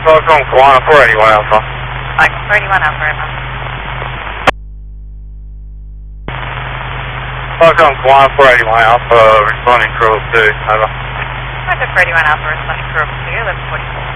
Falcon Kiwana 481 Alpha. Falcon 481 Alpha, right now. Falcon Kiwana 481 Alpha, responding to 02, over. Falcon 481 Alpha, responding to 02, 1144.